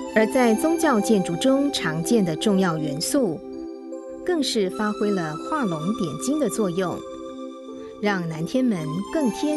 而在宗教建筑中常见的重要元素，更是发挥了画龙点睛的作用，让南天门更贴